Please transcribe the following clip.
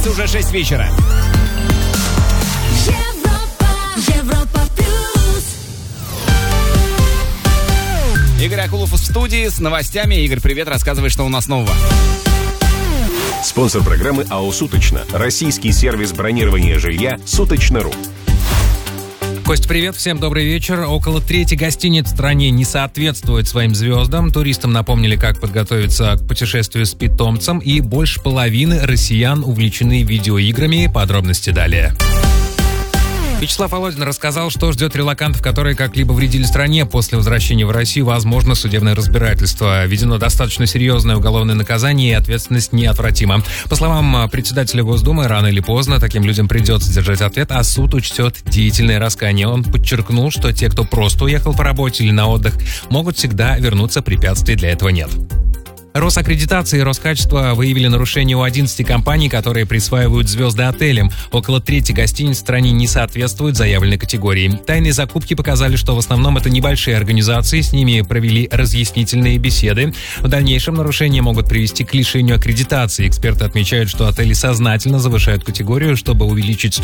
столице уже 6 вечера. Европа плюс. Игорь Акулов в студии с новостями. Игорь, привет, рассказывай, что у нас нового. Спонсор программы АО «Суточно». Российский сервис бронирования жилья «Суточно.ру». Кость, привет, всем добрый вечер. Около трети гостиниц в стране не соответствуют своим звездам. Туристам напомнили, как подготовиться к путешествию с питомцем. И больше половины россиян увлечены видеоиграми. Подробности далее. Вячеслав Володин рассказал, что ждет релокантов, которые как-либо вредили стране. После возвращения в Россию возможно судебное разбирательство. Введено достаточно серьезное уголовное наказание, и ответственность неотвратима. По словам председателя Госдумы, рано или поздно таким людям придется держать ответ, а суд учтет деятельное раскаяние. Он подчеркнул, что те, кто просто уехал по работе или на отдых, могут всегда вернуться, препятствий для этого нет. Росаккредитация и Роскачество выявили нарушения у 11 компаний, которые присваивают звезды отелям. Около трети гостиниц в стране не соответствуют заявленной категории. Тайные закупки показали, что в основном это небольшие организации, с ними провели разъяснительные беседы. В дальнейшем нарушения могут привести к лишению аккредитации. Эксперты отмечают, что отели сознательно завышают категорию, чтобы увеличить